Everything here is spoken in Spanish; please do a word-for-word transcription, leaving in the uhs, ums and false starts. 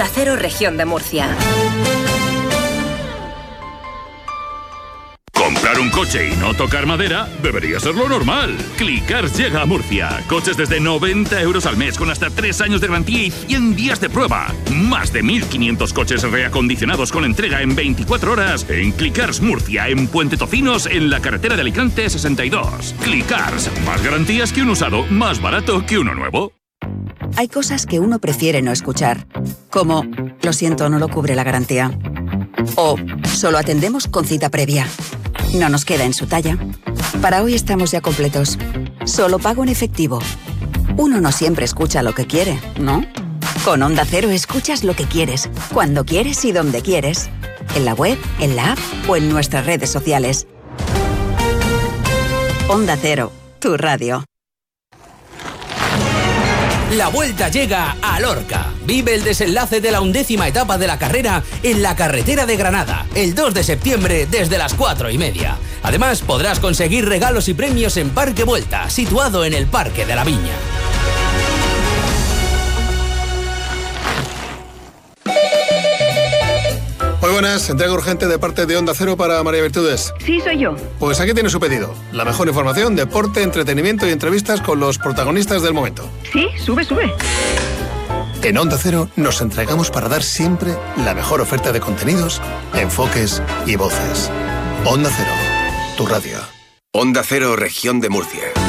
Onda Cero, Región de Murcia. Comprar un coche y no tocar madera debería ser lo normal. Clicars llega a Murcia. Coches desde noventa euros al mes con hasta tres años de garantía y cien días de prueba. Más de mil quinientos coches reacondicionados con entrega en veinticuatro horas en Clicars Murcia, en Puente Tocinos, en la carretera de Alicante sesenta y dos. Clicars, más garantías que un usado, más barato que uno nuevo. Hay cosas que uno prefiere no escuchar, como lo siento, no lo cubre la garantía. O solo atendemos con cita previa. No nos queda en su talla. Para hoy estamos ya completos. Solo pago en efectivo. Uno no siempre escucha lo que quiere, ¿no? Con Onda Cero escuchas lo que quieres, cuando quieres y donde quieres. En la web, en la app o en nuestras redes sociales. Onda Cero, tu radio. La vuelta llega a Lorca. Vive el desenlace de la undécima etapa de la carrera en la carretera de Granada, el dos de septiembre desde las cuatro y media. Además, podrás conseguir regalos y premios en Parque Vuelta, situado en el Parque de la Viña. Muy buenas, entrega urgente de parte de Onda Cero para María Virtudes. Sí, soy yo. Pues aquí tiene su pedido. La mejor información, deporte, entretenimiento y entrevistas con los protagonistas del momento. Sí, sube, sube. En Onda Cero nos entregamos para dar siempre la mejor oferta de contenidos, enfoques y voces. Onda Cero, tu radio. Onda Cero, Región de Murcia.